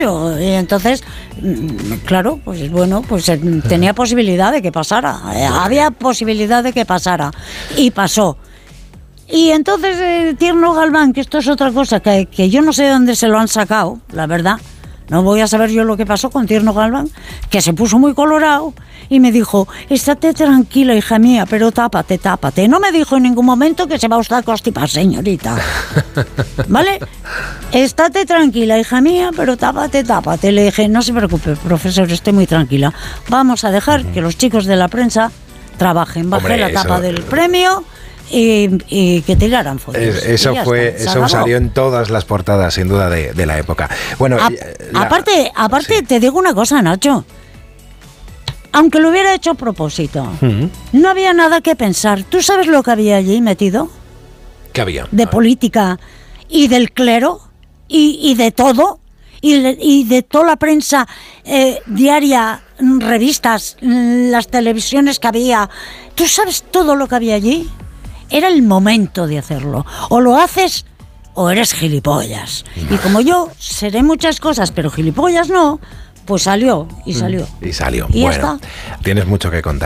Y entonces, claro, pues bueno, pues tenía posibilidad de que pasara. Había posibilidad de que pasara. Y pasó. Y entonces Tierno Galván, que esto es otra cosa, que yo no sé de dónde se lo han sacado, la verdad. No voy a saber yo lo que pasó con Tierno Galván, que se puso muy colorado y me dijo, estate tranquila, hija mía, pero tápate, tápate. No me dijo en ningún momento que se va usted a constipar, señorita. ¿Vale? Estate tranquila, hija mía, pero tápate, tápate. Le dije, no se preocupe, profesor, estoy muy tranquila. Vamos a dejar que los chicos de la prensa trabajen. Bajé la tapa del premio... Y que tiraran fotos. Eso salió en todas las portadas, sin duda, de la época. Bueno, aparte sí. Te digo una cosa, Nacho. Aunque lo hubiera hecho a propósito, no había nada que pensar. ¿Tú sabes lo que había allí metido? ¿Qué había? De política y del clero y de todo. Y de toda la prensa diaria, revistas, las televisiones que había. ¿Tú sabes todo lo que había allí? Era el momento de hacerlo. O lo haces o eres gilipollas. Y como yo seré muchas cosas, pero gilipollas no, pues salió. Y salió. Y bueno, tienes mucho que contar.